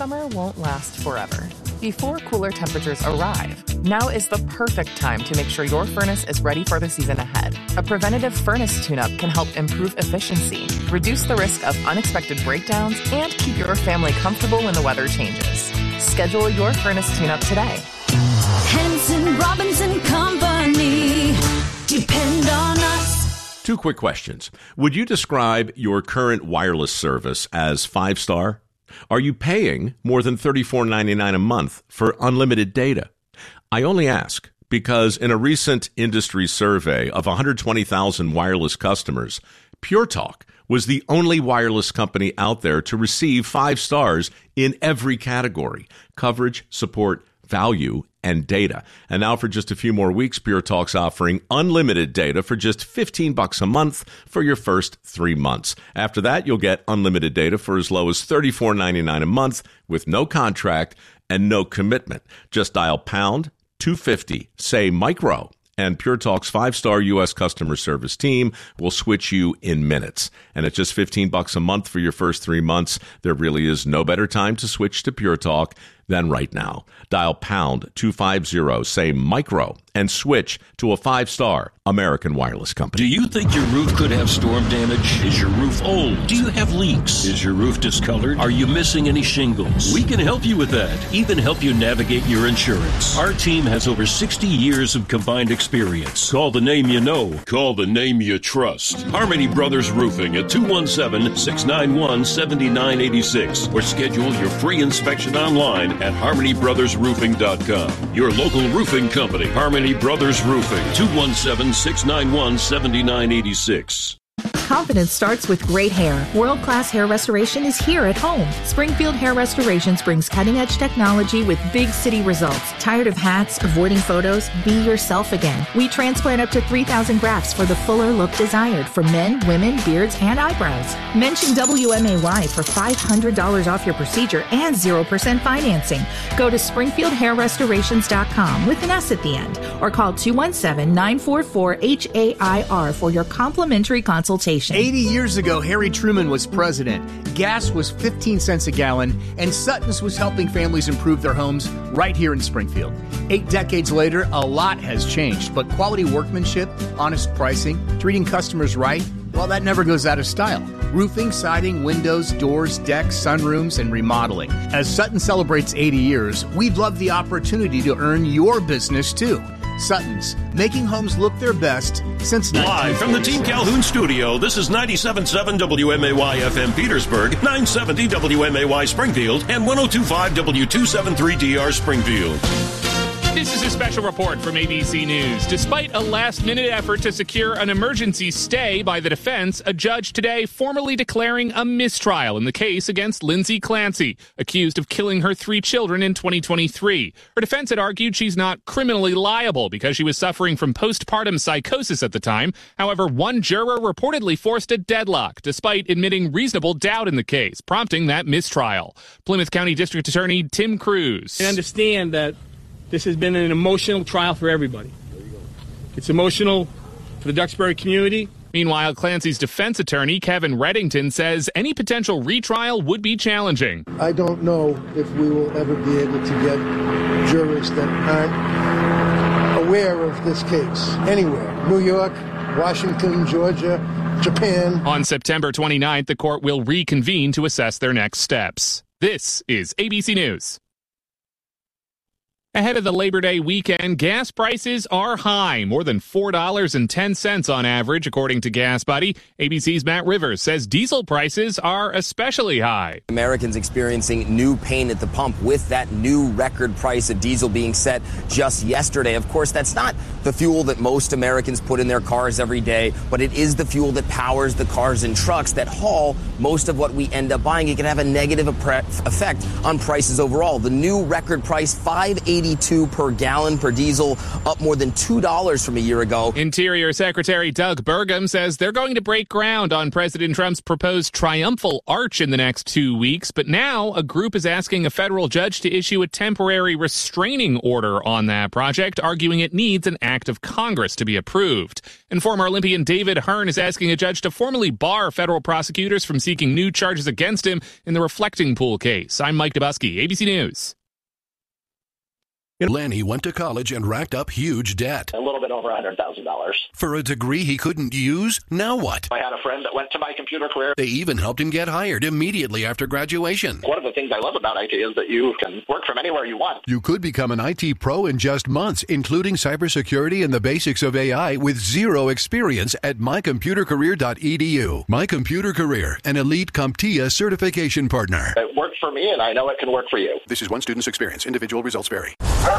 summer won't last forever. Before cooler temperatures arrive, now is the perfect time to make sure your furnace is ready for the season ahead. A preventative furnace tune-up can help improve efficiency, reduce the risk of unexpected breakdowns, and keep your family comfortable when the weather changes. Schedule your furnace tune-up today. Henson, Robinson Company. Depend on us. 2 quick questions. Would you describe your current wireless service as 5-star? Are you paying more than $34.99 a month for unlimited data? I only ask because in a recent industry survey of 120,000 wireless customers, Pure Talk was the only wireless company out there to receive 5 stars in every category: coverage, support, value, and data. And now for just a few more weeks, Pure Talk's offering unlimited data for just $15 a month for your first 3 months. After that, you'll get unlimited data for as low as $34.99 a month with no contract and no commitment. Just dial pound 250, say micro, and Pure Talk's 5-star U.S. customer service team will switch you in minutes. And at just $15 a month for your first 3 months, there really is no better time to switch to Pure Talk than right now. Dial pound 250, say micro, and switch to a 5-star American wireless company. Do you think your roof could have storm damage? Is your roof old? Do you have leaks? Is your roof discolored? Are you missing any shingles? We can help you with that, even help you navigate your insurance. Our team has over 60 years of combined experience. Call the name you know. Call the name you trust. Harmony Brothers Roofing at 217-691-7986 or schedule your free inspection online at HarmonyBrothersRoofing.com. Your local roofing company, Harmony Brothers Roofing, 217-691-7986. Confidence starts with great hair. World-class hair restoration is here at home. Springfield Hair Restorations brings cutting-edge technology with big city results. Tired of hats, avoiding photos? Be yourself again. We transplant up to 3,000 grafts for the fuller look desired for men, women, beards, and eyebrows. Mention WMAY for $500 off your procedure and 0% financing. Go to SpringfieldHairRestorations.com with an S at the end or call 217-944-HAIR for your complimentary consultation. 80 years ago, Harry Truman was president. Gas was 15 cents a gallon, and Sutton's was helping families improve their homes right here in Springfield. 8 decades later, a lot has changed, but quality workmanship, honest pricing, treating customers right, well, that never goes out of style. Roofing, siding, windows, doors, decks, sunrooms, and remodeling. As Sutton celebrates 80 years, we'd love the opportunity to earn your business, too. Sutton's, making homes look their best since 1940. Live from the Team Calhoun studio, this is 97.7 WMAY FM Petersburg, 970 WMAY Springfield, and 102.5 W273DR Springfield. This is a special report from ABC News. Despite a last-minute effort to secure an emergency stay by the defense, a judge today formally declaring a mistrial in the case against Lindsay Clancy, accused of killing her 3 children in 2023. Her defense had argued she's not criminally liable because she was suffering from postpartum psychosis at the time. However, one juror reportedly forced a deadlock, despite admitting reasonable doubt in the case, prompting that mistrial. Plymouth County District Attorney Tim Cruz. I understand that this has been an emotional trial for everybody. It's emotional for the Duxbury community. Meanwhile, Clancy's defense attorney, Kevin Reddington, says any potential retrial would be challenging. I don't know if we will ever be able to get jurors that aren't aware of this case anywhere. New York, Washington, Georgia, Japan. On September 29th, the court will reconvene to assess their next steps. This is ABC News. Ahead of the Labor Day weekend, gas prices are high, more than $4.10 on average, according to Gas Buddy. ABC's Matt Rivers says diesel prices are especially high. Americans experiencing new pain at the pump with that new record price of diesel being set just yesterday. Of course, that's not the fuel that most Americans put in their cars every day, but it is the fuel that powers the cars and trucks that haul most of what we end up buying. It can have a negative effect on prices overall. The new record price, $5.80 $1.82 per gallon per diesel, up more than $2 from a year ago. Interior Secretary Doug Burgum says they're going to break ground on President Trump's proposed triumphal arch in the next 2 weeks, but now a group is asking a federal judge to issue a temporary restraining order on that project, arguing it needs an act of Congress to be approved. And former Olympian David Hearn is asking a judge to formally bar federal prosecutors from seeking new charges against him in the Reflecting Pool case. I'm Mike Dubusky, ABC News. Lenny went to college and racked up huge debt. A little bit over $100,000. For a degree he couldn't use? Now what? I had a friend that went to My Computer Career. They even helped him get hired immediately after graduation. One of the things I love about IT is that you can work from anywhere you want. You could become an IT pro in just months, including cybersecurity and the basics of AI with zero experience at mycomputercareer.edu. My Computer Career, an elite CompTIA certification partner. It worked for me, and I know it can work for you. This is one student's experience. Individual results vary.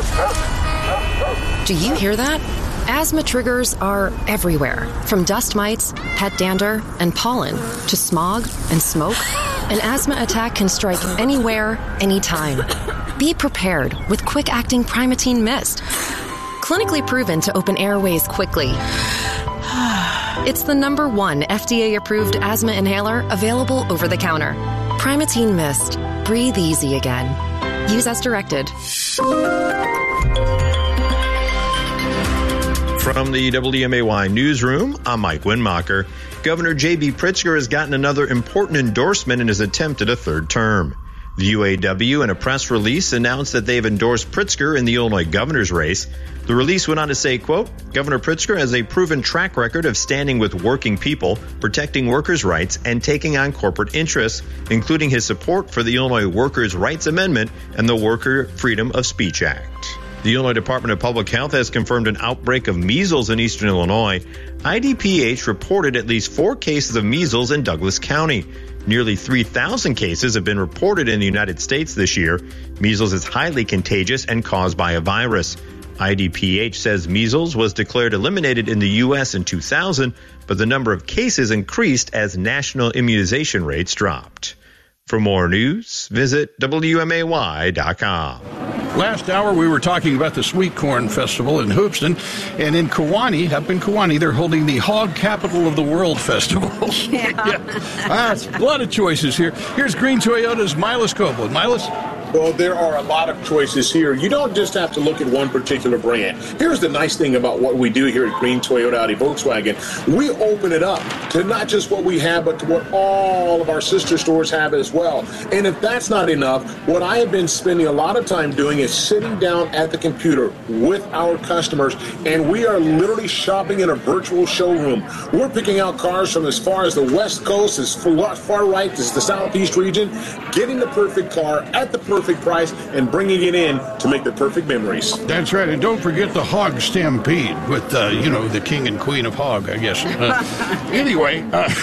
Do you hear that? Asthma triggers are everywhere, from dust mites, pet dander, and pollen, to smog and smoke. An asthma attack can strike anywhere, anytime. Be prepared with quick-acting Primatene Mist. Clinically proven to open airways quickly. It's the #1 FDA-approved asthma inhaler available over the counter. Primatene Mist. Breathe easy again. Use as directed. From the WMAY newsroom, I'm Mike Winmacher. Governor J.B. Pritzker has gotten another important endorsement in his attempt at a third term. The UAW, in a press release, announced that they've endorsed Pritzker in the Illinois governor's race. The release went on to say, quote, Governor Pritzker has a proven track record of standing with working people, protecting workers' rights, and taking on corporate interests, including his support for the Illinois Workers' Rights Amendment and the Worker Freedom of Speech Act. The Illinois Department of Public Health has confirmed an outbreak of measles in eastern Illinois. IDPH reported at least 4 cases of measles in Douglas County. Nearly 3,000 cases have been reported in the United States this year. Measles is highly contagious and caused by a virus. IDPH says measles was declared eliminated in the U.S. in 2000, but the number of cases increased as national immunization rates dropped. For more news, visit WMAY.com. Last hour, we were talking about the Sweet Corn Festival in Hoopeston, and in Kewanee, up in Kewanee, they're holding the Hog Capital of the World Festival. Yeah. It's a lot of choices here. Here's Green Toyota's Milas Copeland. Milas? Well, there are a lot of choices here. You don't just have to look at one particular brand. Here's the nice thing about what we do here at Green Toyota Audi Volkswagen. We open it up to not just what we have, but to what all of our sister stores have as well. And if that's not enough, what I have been spending a lot of time doing is sitting down at the computer with our customers, and we are literally shopping in a virtual showroom. We're picking out cars from as far as the West Coast, as far right as the Southeast region, getting the perfect car at the perfect price and bringing it in to make the perfect memories. That's right, and don't forget the Hog Stampede with, the king and queen of hog, I guess. Anyway,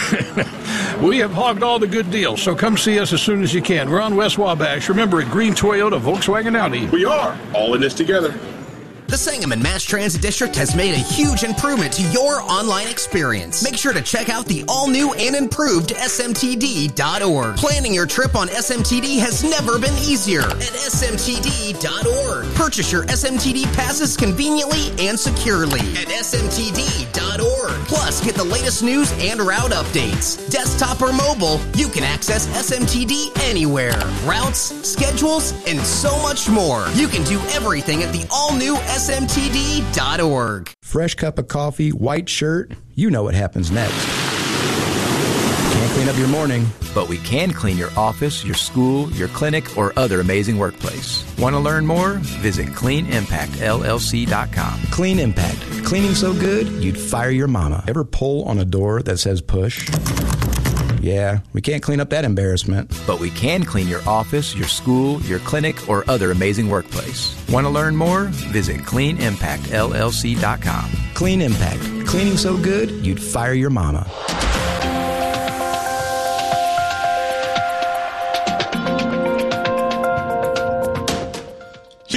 we have hogged all the good deals, so come see us as soon as you can. We're on West Wabash. Remember, at Green Toyota Volkswagen Audi. We are all in this together. The Sangamon Mass Transit District has made a huge improvement to your online experience. Make sure to check out the all-new and improved SMTD.org. Planning your trip on SMTD has never been easier at SMTD.org. Purchase your SMTD passes conveniently and securely at SMTD.org. Plus, get the latest news and route updates. Desktop or mobile, you can access SMTD anywhere. Routes, schedules, and so much more. You can do everything at the all-new SMTD.org. Fresh cup of coffee, white shirt, you know what happens next. Can't clean up your morning, but we can clean your office, your school, your clinic, or other amazing workplace. Want to learn more? Visit CleanImpactLLC.com. Clean Impact. Cleaning so good, you'd fire your mama. Ever pull on a door that says push? Yeah, we can't clean up that embarrassment. But we can clean your office, your school, your clinic, or other amazing workplace. Want to learn more? Visit CleanImpactLLC.com. Clean Impact. Cleaning so good, you'd fire your mama.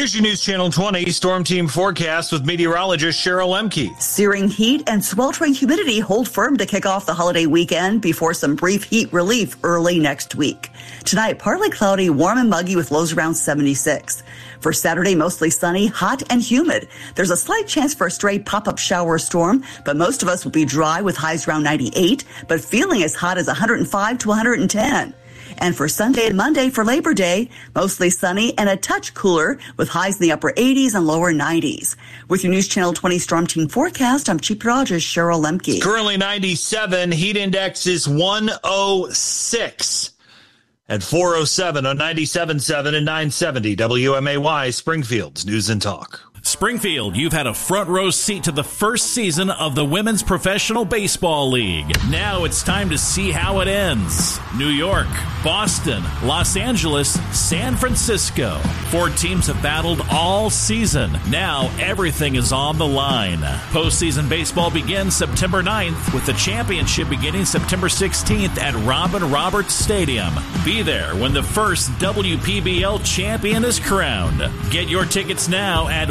Here's your News Channel 20 Storm Team forecast with meteorologist Cheryl Lemke. Searing heat and sweltering humidity hold firm to kick off the holiday weekend before some brief heat relief early next week. Tonight, partly cloudy, warm and muggy with lows around 76. For Saturday, mostly sunny, hot and humid. There's a slight chance for a stray pop-up shower or storm, but most of us will be dry with highs around 98, but feeling as hot as 105 to 110. And for Sunday and Monday for Labor Day, mostly sunny and a touch cooler with highs in the upper 80s and lower 90s. With your News Channel 20 Storm Team forecast, I'm Chief Meteorologist Cheryl Lemke. Currently 97, heat index is 106 at 407 on 97.7 and 970 WMAY, Springfield's News and Talk. Springfield, you've had a front row seat to the first season of the Women's Professional Baseball League. Now it's time to see how it ends. New York, Boston, Los Angeles, San Francisco. 4 teams have battled all season. Now everything is on the line. Postseason baseball begins September 9th with the championship beginning September 16th at Robin Roberts Stadium. Be there when the first WPBL champion is crowned. Get your tickets now at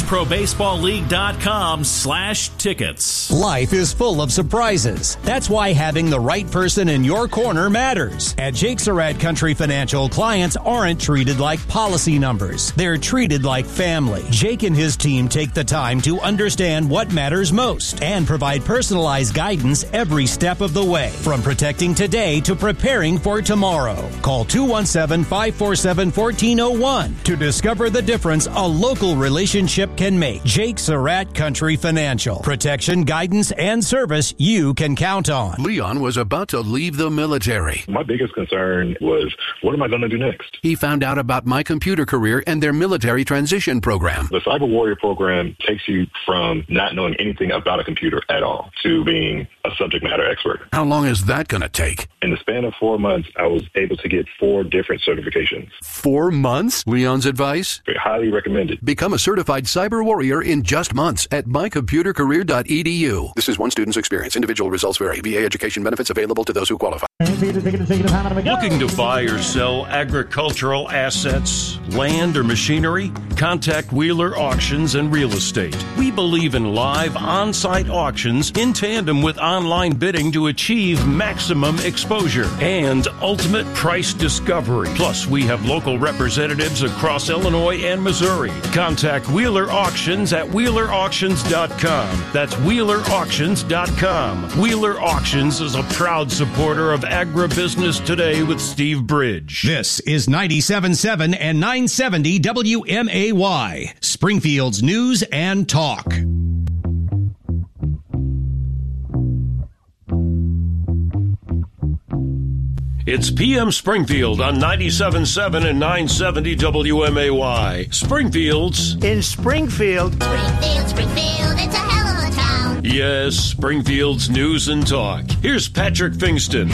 womensprobaseballleague.com/tickets. Life is full of surprises. That's why having the right person in your corner matters. At Jake Surratt Country Financial, clients aren't treated like policy numbers. They're treated like family. Jake and his team take the time to understand what matters most and provide personalized guidance every step of the way, from protecting today to preparing for tomorrow. Call 217-547-1401 to discover the difference a local relationship can make. Jake Surratt Country Financial. Protection, guidance, and service you can count on. Leon was about to leave the military. My biggest concern was, what am I going to do next? He found out about My Computer Career and their military transition program. The Cyber Warrior program takes you from not knowing anything about a computer at all to being a subject matter expert. How long is that going to take? In the span of 4 months, I was able to get 4 different certifications. 4 months? Leon's advice? Highly recommended. Become a certified cyber warrior in just months at mycomputercareer.edu. This is one student's experience. Individual results vary. VA education benefits available to those who qualify. Looking to buy or sell agricultural assets, land, or machinery? Contact Wheeler Auctions and Real Estate. We believe in live on-site auctions in tandem with online bidding to achieve maximum exposure and ultimate price discovery. Plus, we have local representatives across Illinois and Missouri. Contact Wheeler Auctions at WheelerAuctions.com. That's WheelerAuctions.com. Wheeler Auctions is a proud supporter of Agribusiness Today with Steve Bridge. This is 97.7 and 970 WMAY, Springfield's News and Talk. It's PM Springfield on 97.7 and 970 WMAY. Springfield's in Springfield. Springfield, it's a hell of a town. Yes, Springfield's News and Talk. Here's Patrick Fingston.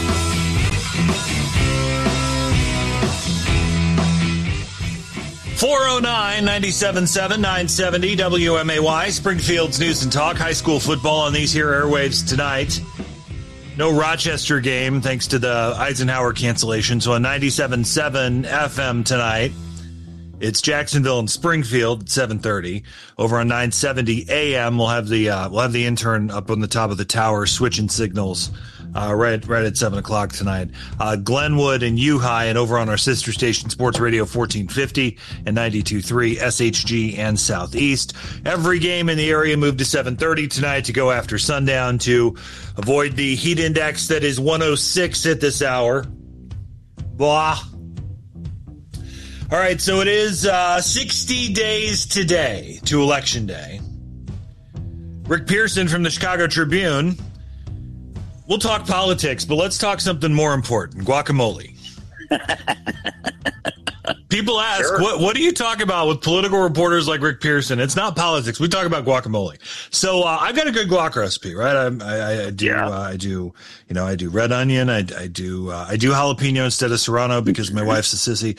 .409 97.7 970 WMAY, Springfield's News and Talk. High school football on these here airwaves tonight. No Rochester game thanks to the Eisenhower cancellation. So on 97.7 FM tonight, it's Jacksonville and Springfield at 7:30. Over on 970 AM, we'll have the intern up on the top of the tower switching signals right at 7 o'clock tonight. Glenwood and U-High, and over on our sister station, Sports Radio 1450 and 92.3 SHG and Southeast. Every game in the area moved to 7:30 tonight to go after sundown to avoid the heat index that is 106 at this hour. Blah. All right, so it is 60 days today to Election Day. Rick Pearson from the Chicago Tribune. We'll talk politics, but let's talk something more important, guacamole. People ask, sure. What do you talk about with political reporters like Rick Pearson? It's not politics. We talk about guacamole. So I've got a good guac recipe, right? I do red onion. I do jalapeno instead of serrano because my wife's a sissy.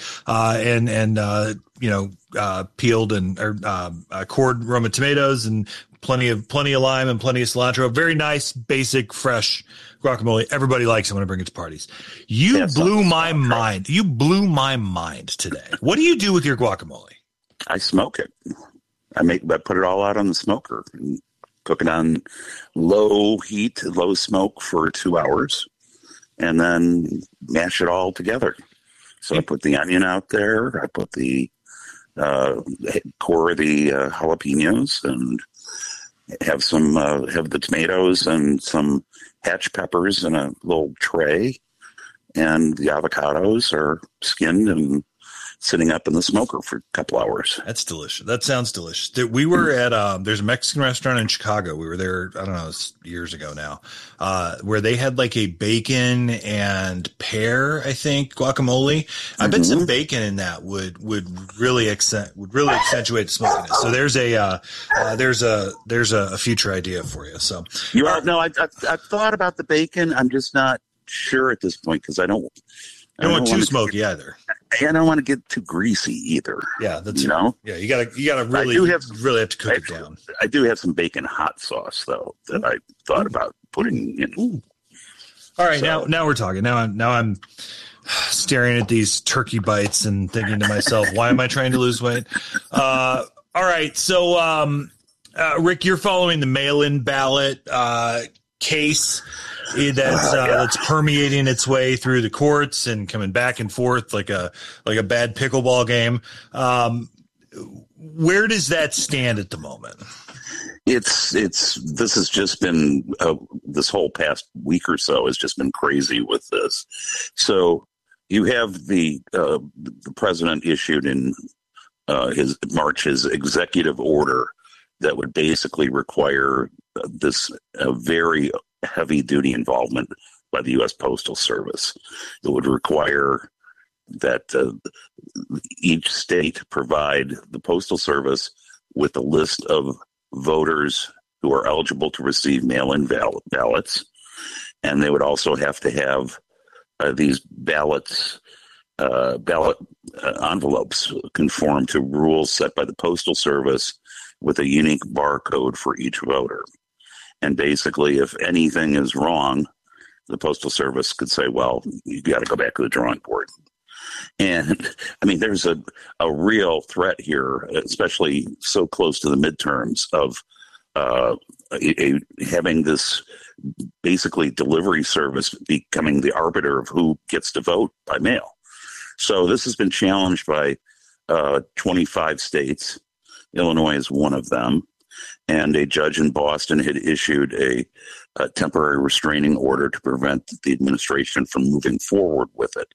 Peeled and cored Roma tomatoes and plenty of lime and plenty of cilantro. Very nice, basic, fresh guacamole. Everybody likes it when I bring it to parties. You blew my mind. You blew my mind today. What do you do with your guacamole? I smoke it. I put it all out on the smoker and cook it on low heat, low smoke for 2 hours, and then mash it all together. So I put the onion out there. I put the core of the jalapenos, and have the tomatoes and some hatch peppers in a little tray, and the avocados are skinned and sitting up in the smoker for a couple hours. That's delicious. That sounds delicious. We were at there's a Mexican restaurant in Chicago. We were there, I don't know, years ago now, where they had like a bacon and pear, I think, guacamole. I bet some bacon in that would really accentuate the smokiness. So there's a future idea for you. So I've thought about the bacon. I'm just not sure at this point because I don't want too smoky either. I don't want to get too greasy either. Yeah, you gotta really have to cook it down. I do have some bacon hot sauce though that I thought about putting in. Ooh. All right, so, now we're talking. Now I'm staring at these turkey bites and thinking to myself, why am I trying to lose weight? All right, so Rick, you're following the mail-in ballot case that's permeating its way through the courts and coming back and forth like a bad pickleball game. Where does that stand at the moment? This has just been this whole past week or so has just been crazy with this. So you have the president issued in his executive order that would basically require this very heavy-duty involvement by the U.S. Postal Service. It would require that each state provide the Postal Service with a list of voters who are eligible to receive mail-in ballots, and they would also have to have these ballot envelopes conform to rules set by the Postal Service with a unique barcode for each voter. And basically, if anything is wrong, the Postal Service could say, well, you got to go back to the drawing board. And, I mean, there's a real threat here, especially so close to the midterms, of having this basically delivery service becoming the arbiter of who gets to vote by mail. So this has been challenged by 25 states. Illinois is one of them. And a judge in Boston had issued a temporary restraining order to prevent the administration from moving forward with it.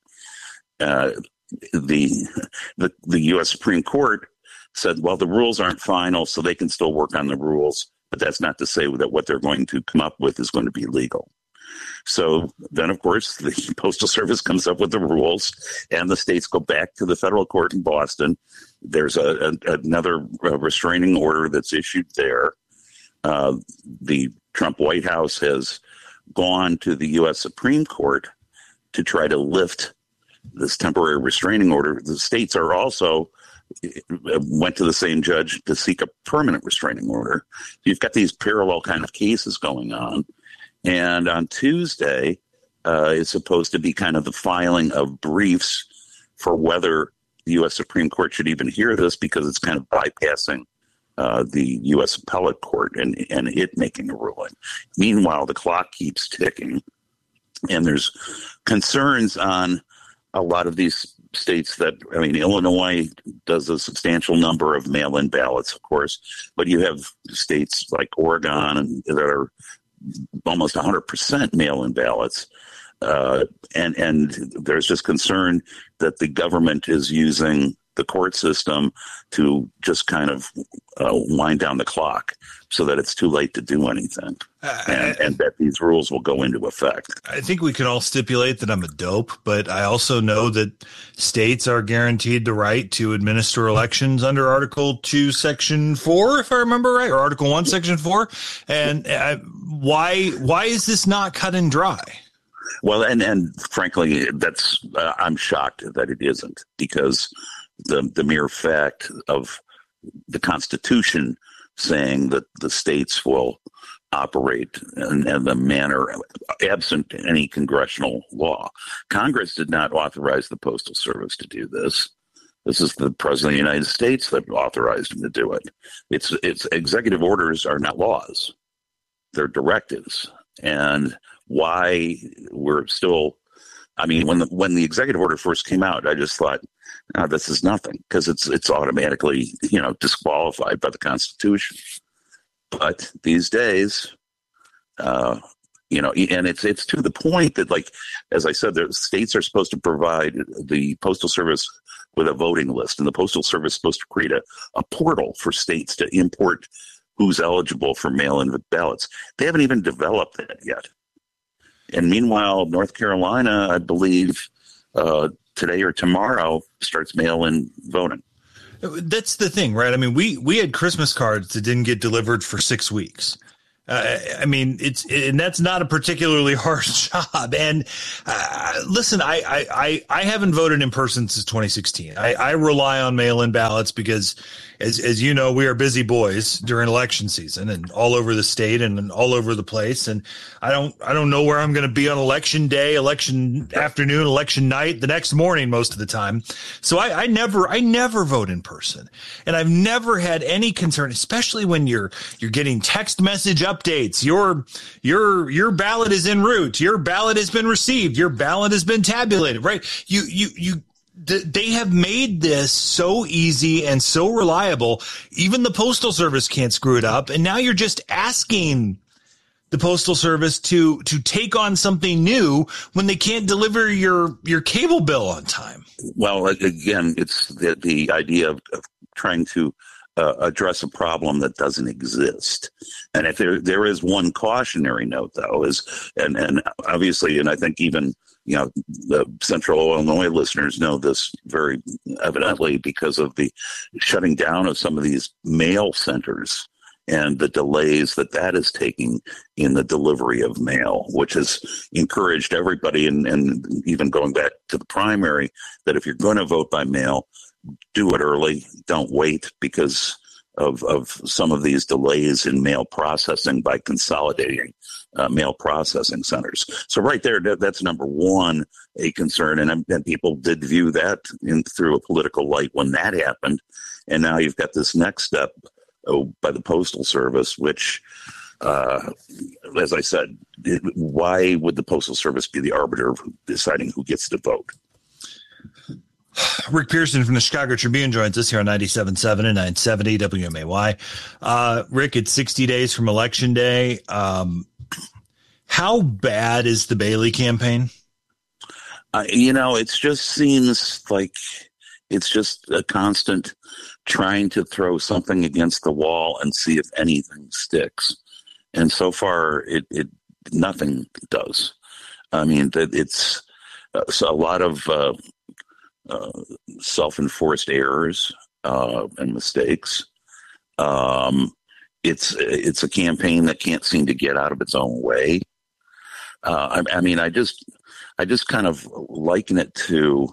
The U.S. Supreme Court said, well, the rules aren't final, so they can still work on the rules, but that's not to say that what they're going to come up with is going to be legal. So then, of course, the Postal Service comes up with the rules, and the states go back to the federal court in Boston. There's another restraining order that's issued there. The Trump White House has gone to the U.S. Supreme Court to try to lift this temporary restraining order. The states are also went to the same judge to seek a permanent restraining order. You've got these parallel kind of cases going on. And on Tuesday, it's supposed to be kind of the filing of briefs for whether the U.S. Supreme Court should even hear this, because it's kind of bypassing the U.S. Appellate Court and it making a ruling. Meanwhile, the clock keeps ticking, and there's concerns on a lot of these states that, I mean, Illinois does a substantial number of mail-in ballots, of course, but you have states like Oregon that are almost 100% mail-in ballots. And there's just concern that the government is using the court system to just kind of wind down the clock so that it's too late to do anything, and that these rules will go into effect. I think we can all stipulate that I'm a dope, but I also know that states are guaranteed the right to administer elections under Article 2, Section 4, if I remember right, or Article 1, Section 4. And why is this not cut and dry? Well, and frankly, that's I'm shocked that it isn't, because the mere fact of the Constitution saying that the states will operate in the manner absent any congressional law. Congress did not authorize the Postal Service to do this. This is the President of the United States that authorized him to do it. It's executive orders are not laws. They're directives. And why we're still, I mean, when the executive order first came out, I just thought, this is nothing, because it's automatically, disqualified by the Constitution. But these days, and it's to the point that, like, as I said, the states are supposed to provide the Postal Service with a voting list, and the Postal Service is supposed to create a portal for states to import who's eligible for mail-in ballots. They haven't even developed that yet. And meanwhile, North Carolina, I believe, today or tomorrow starts mail-in voting. That's the thing, right? I mean, we had Christmas cards that didn't get delivered for 6 weeks. And that's not a particularly hard job. And listen, I haven't voted in person since 2016. I rely on mail-in ballots because, as you know, we are busy boys during election season and all over the state and all over the place. And I don't know where I'm going to be on election day, election afternoon, election night, the next morning most of the time. So I never vote in person, and I've never had any concern, especially when you're getting text message updates. Your ballot is en route. Your ballot has been received. Your ballot has been tabulated, right? They have made this so easy and so reliable. Even the Postal Service can't screw it up. And now you're just asking the Postal Service to take on something new when they can't deliver your cable bill on time. Well, again, it's the idea of trying to address a problem that doesn't exist. And if there is one cautionary note, though, and obviously, and I think even the Central Illinois listeners know this very evidently because of the shutting down of some of these mail centers and the delays that is taking in the delivery of mail, which has encouraged everybody, and even going back to the primary, that if you're going to vote by mail, do it early. Don't wait because of some of these delays in mail processing by consolidating mail processing centers. So right there, that's number one, a concern. And people did view that through a political light when that happened. And now you've got this next step by the Postal Service, which, as I said, why would the Postal Service be the arbiter of deciding who gets to vote? Rick Pearson from the Chicago Tribune joins us here on 97.7 and 970 WMAY. Rick, it's 60 days from Election Day. How bad is the Bailey campaign? It just seems like it's just a constant trying to throw something against the wall and see if anything sticks. And so far, it nothing does. I mean, it's a lot of self-enforced errors and mistakes. It's a campaign that can't seem to get out of its own way. I just kind of liken it to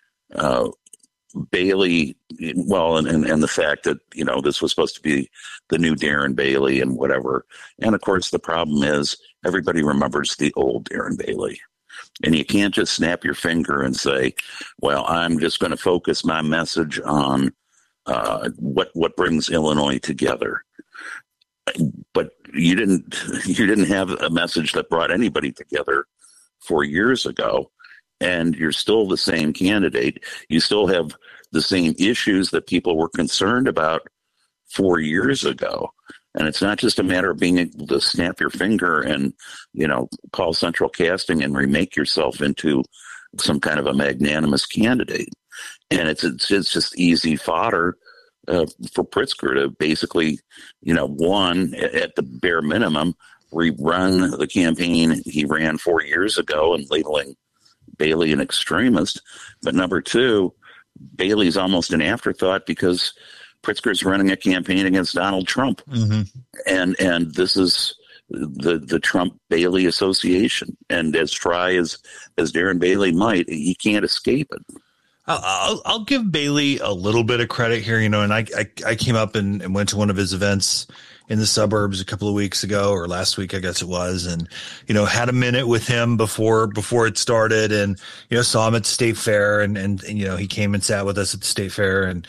Bailey. Well, and the fact that this was supposed to be the new Darren Bailey and whatever. And of course, the problem is everybody remembers the old Darren Bailey. And you can't just snap your finger and say, well, I'm just going to focus my message on what brings Illinois together. But you didn't have a message that brought anybody together 4 years ago, and you're still the same candidate. You still have the same issues that people were concerned about 4 years ago. And it's not just a matter of being able to snap your finger and, call central casting and remake yourself into some kind of a magnanimous candidate. And it's just easy fodder for Pritzker to basically, one, at the bare minimum, rerun the campaign he ran 4 years ago and labeling Bailey an extremist. But number two, Bailey's almost an afterthought because Pritzker's running a campaign against Donald Trump. Mm-hmm. And this is the Trump-Bailey association. And as try as Darren Bailey might, he can't escape it. I'll give Bailey a little bit of credit here, and I came up and went to one of his events in the suburbs a couple of weeks ago, or last week, I guess it was. And, had a minute with him before it started, and, saw him at the State Fair, and he came and sat with us at the State Fair, and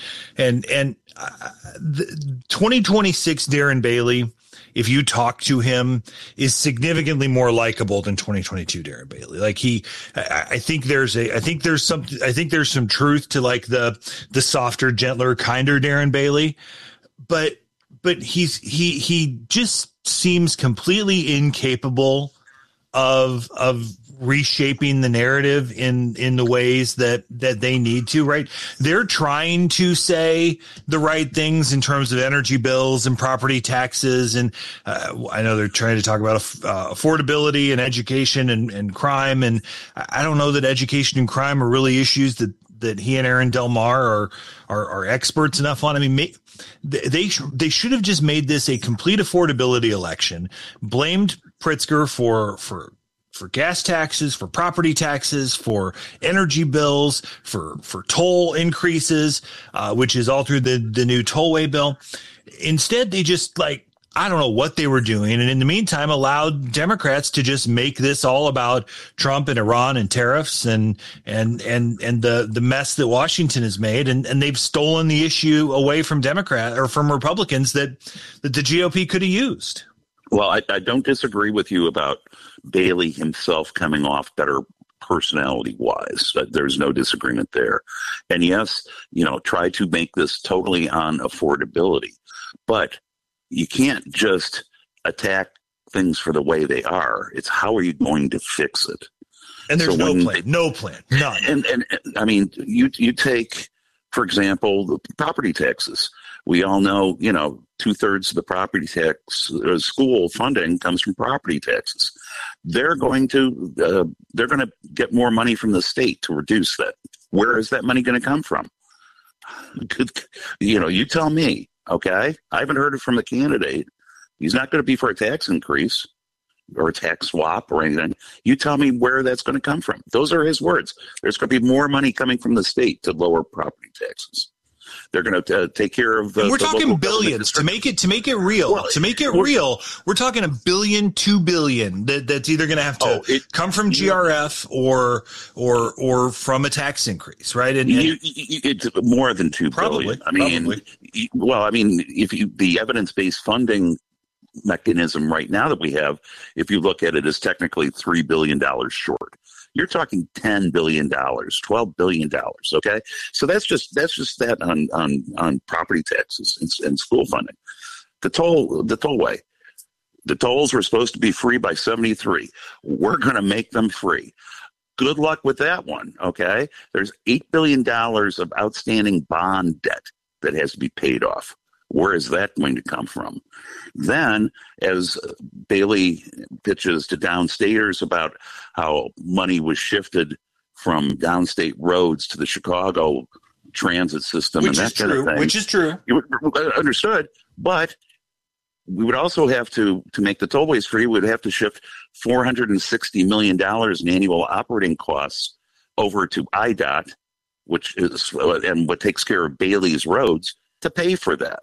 the 2026 Darren Bailey, if you talk to him, is significantly more likable than 2022 Darren Bailey. Like I think there's some truth to like the softer, gentler, kinder Darren Bailey, but he just seems completely incapable of reshaping the narrative in the ways that they need to, right? They're trying to say the right things in terms of energy bills and property taxes. And I know they're trying to talk about affordability and education and crime. And I don't know that education and crime are really issues that he and Aaron Del Mar are experts enough on. I mean, they should have just made this a complete affordability election, blamed Pritzker for gas taxes, for property taxes, for energy bills, for toll increases, which is all through the new tollway bill. Instead, they just I don't know what they were doing. And in the meantime, allowed Democrats to just make this all about Trump and Iran and tariffs and the mess that Washington has made. And they've stolen the issue away from from Republicans that the GOP could have used. Well, I don't disagree with you about Bailey himself coming off better personality-wise. There's no disagreement there. And yes, try to make this totally on affordability. But you can't just attack things for the way they are. It's how are you going to fix it? And there's no plan, none. And I mean, you take, for example, the property taxes. We all know, 2/3 of the property tax school funding comes from property taxes. They're going to get more money from the state to reduce that. Where is that money going to come from? You tell me. Okay, I haven't heard it from the candidate. He's not going to be for a tax increase or a tax swap or anything. You tell me where that's going to come from. Those are his words. There's going to be more money coming from the state to lower property taxes. They're going to take care of. We're talking billions to make it real. Well, to make it real, we're talking $1 billion, $2 billion. That's either going to have to come from GRF or from a tax increase, right? And it's more than $2 billion. I mean, if the evidence-based funding mechanism right now that we have, if you look at it, is technically $3 billion short. You're talking $10 billion, $12 billion. Okay, so that's just that on property taxes and school funding. The tollway, the tolls were supposed to be free by 73. We're going to make them free. Good luck with that one. Okay, there's $8 billion of outstanding bond debt that has to be paid off. Where is that going to come from? Then, as Bailey pitches to downstaters about how money was shifted from downstate roads to the Chicago transit system, which is true. Understood. But we would also have to make the tollways free, we would have to shift $460 million in annual operating costs over to IDOT, which is and what takes care of Bailey's roads, to pay for that.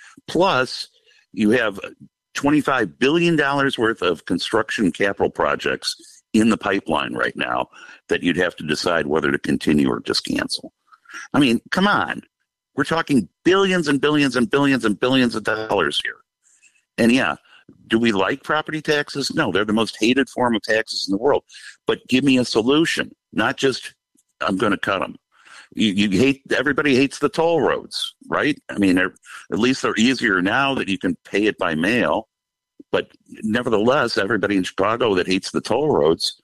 Plus, you have $25 billion worth of construction capital projects in the pipeline right now that you'd have to decide whether to continue or just cancel. I mean, come on. We're talking billions and billions and billions and billions of dollars here. And yeah, do we like property taxes? No, they're the most hated form of taxes in the world. But give me a solution, not just I'm going to cut them. Everybody hates the toll roads, right? I mean, at least they're easier now that you can pay it by mail. But nevertheless, everybody in Chicago that hates the toll roads,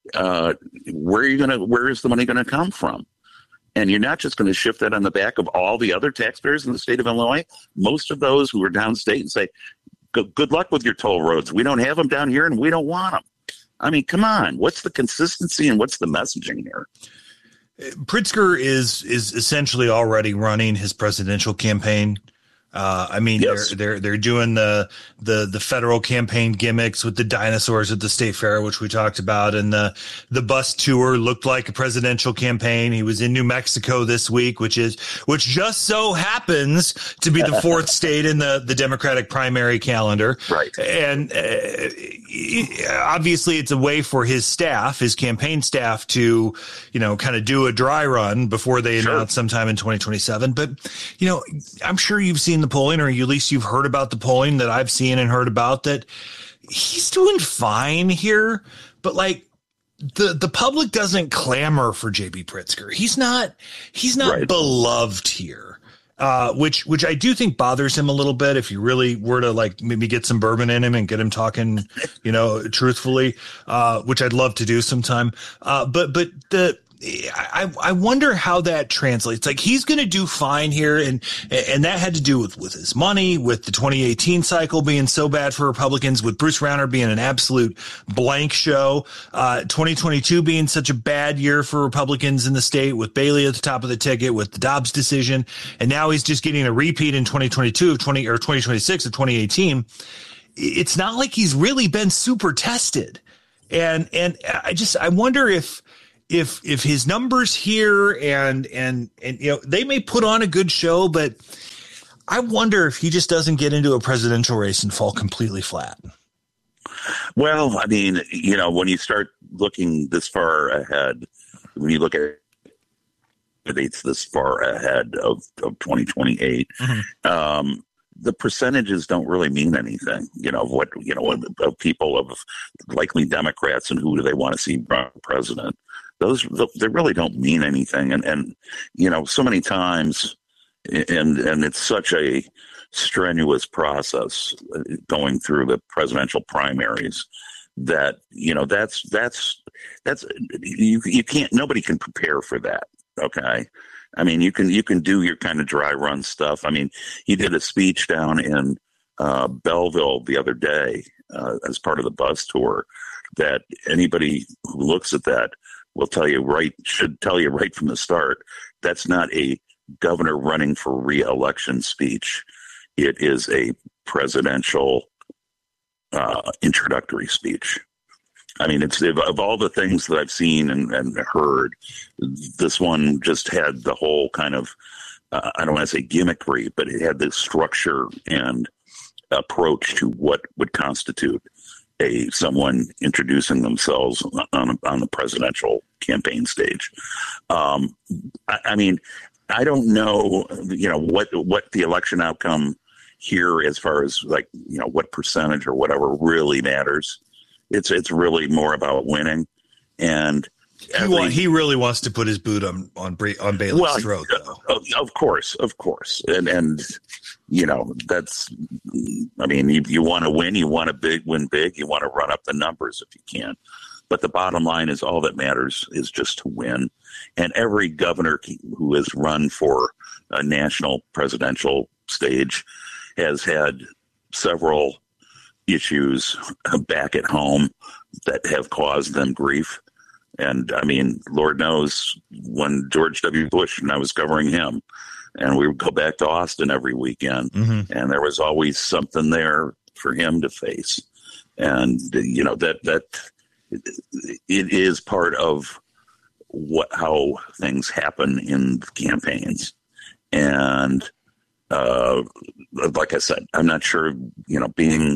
where is the money going to come from? And you're not just going to shift that on the back of all the other taxpayers in the state of Illinois. Most of those who are downstate and say, good luck with your toll roads. We don't have them down here and we don't want them. I mean, come on. What's the consistency and what's the messaging here? Pritzker is essentially already running his presidential campaign Yes. They're doing the federal campaign gimmicks with the dinosaurs at the state fair, which we talked about, and the bus tour looked like a presidential campaign. He was in New Mexico this week, which just so happens to be the fourth state in the Democratic primary calendar. Right. And obviously it's a way for his campaign staff to, kind of do a dry run before they announce sometime in 2027. But, I'm sure you've seen the polling, or at least you've heard about the polling that I've seen and heard about, that he's doing fine here. But like the public doesn't clamor for JB Pritzker. He's not beloved here. Which I do think bothers him a little bit. If you really were to like maybe get some bourbon in him and get him talking, truthfully, which I'd love to do sometime. I wonder how that translates. Like, he's going to do fine here. And that had to do with his money, with the 2018 cycle being so bad for Republicans, with Bruce Rauner being an absolute blank show, 2022 being such a bad year for Republicans in the state, with Bailey at the top of the ticket, with the Dobbs decision. And now he's just getting a repeat in 2026 of 2018. It's not like he's really been super tested. And I wonder if his numbers here and they may put on a good show, but I wonder if he just doesn't get into a presidential race and fall completely flat. Well, I mean, when you start looking this far ahead, when you look at candidates this far ahead of 2028, the percentages don't really mean anything, of people, of likely Democrats, and who do they want to see run president. They really don't mean anything. And so many times, and it's such a strenuous process going through the presidential primaries that, that's you can't, nobody can prepare for that. Okay. I mean, you can do your kind of dry run stuff. I mean, he did a speech down in Belleville the other day as part of the bus tour that anybody who looks at that should tell you right from the start, that's not a governor running for re-election speech. It is a presidential introductory speech. I mean, it's of all the things that I've seen and heard, this one just had the whole kind of, I don't want to say gimmickry, but it had the structure and approach to what would constitute someone introducing themselves on the presidential campaign stage. I mean, I don't know, what the election outcome here, as far as what percentage or whatever really matters. It's really more about winning, and he really wants to put his boot on Bailey's throat, though. Of course, and that's. I mean, you want to win, you want to win big, you want to run up the numbers if you can. But the bottom line is, all that matters is just to win. And every governor who has run for a national presidential stage has had several issues back at home that have caused them grief. And I mean, Lord knows, when George W. Bush and I was covering him, and we would go back to Austin every weekend, and there was always something there for him to face. And that it is part of how things happen in campaigns. And like I said, I'm not sure, being,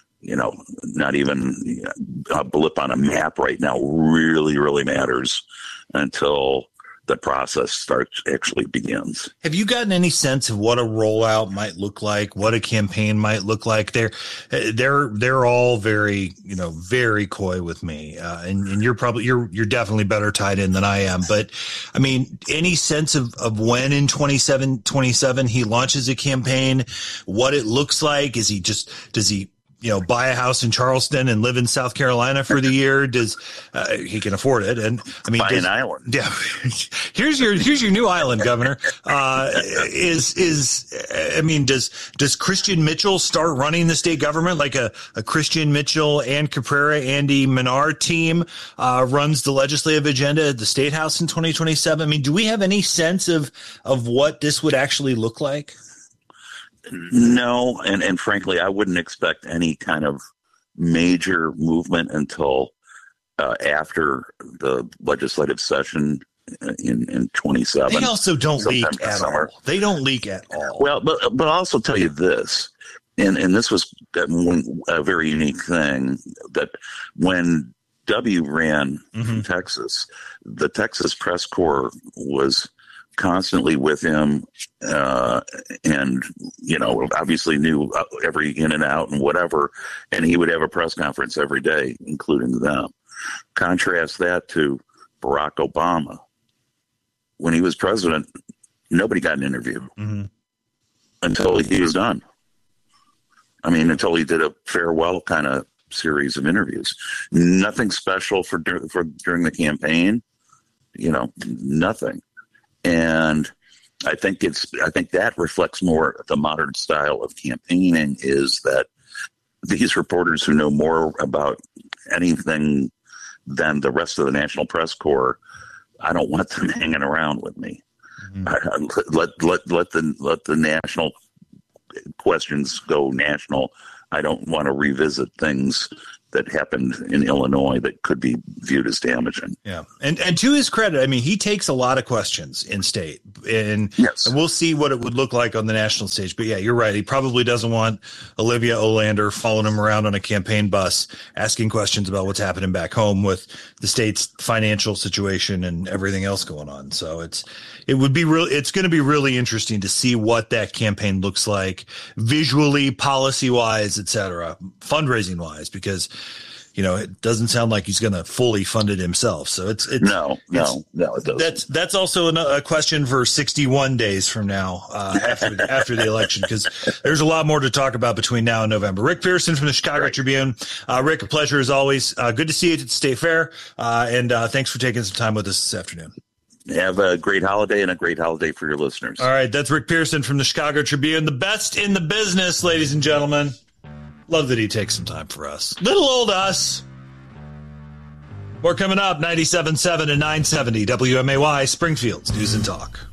not even a blip on a map right now really, really matters until the process actually begins. Have you gotten any sense of what a rollout might look like, what a campaign might look like? They're all very, very coy with me. And you're definitely better tied in than I am. But I mean, any sense of when in 27 he launches a campaign, what it looks like? Does he buy a house in Charleston and live in South Carolina for the year? Does he can afford it? And I mean, buy an island. Yeah. Here's your new island, Governor. Does Christian Mitchell start running the state government like a Christian Mitchell, Ann Caprera, Andy Menard team runs the legislative agenda at the State House in 2027? I mean, do we have any sense of what this would actually look like? No, and frankly, I wouldn't expect any kind of major movement until after the legislative session in 27. They also don't leak at all. They don't leak at all. Well, but I'll also tell you this, and this was a very unique thing, that when W ran in Texas, the Texas press corps was constantly with him, and obviously knew every in and out and whatever, and he would have a press conference every day, including them. Contrast that to Barack Obama. When he was president, nobody got an interview until he was done. I mean, until he did a farewell kind of series of interviews. Nothing special for during the campaign, nothing. And I think that reflects more the modern style of campaigning, is that these reporters who know more about anything than the rest of the National Press Corps, I don't want them hanging around with me. Let the national questions go national. I don't want to revisit things that happened in Illinois that could be viewed as damaging. Yeah. And to his credit, I mean, he takes a lot of questions in state, and we'll see what it would look like on the national stage. But yeah, you're right. He probably doesn't want Olivia Olander following him around on a campaign bus, asking questions about what's happening back home with the state's financial situation and everything else going on. So it's going to be really interesting to see what that campaign looks like visually, policy wise, et cetera, fundraising wise, because it doesn't sound like he's going to fully fund it himself. So it doesn't. That's also a question for 61 days from now, after the election, because there's a lot more to talk about between now and November. Rick Pearson from the Chicago Tribune. Rick, a pleasure as always. Good to see you at the State Fair. And thanks for taking some time with us this afternoon. Have a great holiday, and a great holiday for your listeners. All right. That's Rick Pearson from the Chicago Tribune, the best in the business, ladies and gentlemen. Love that he takes some time for us. Little old us. More coming up, 97.7 and 970 WMAY, Springfield's News and Talk.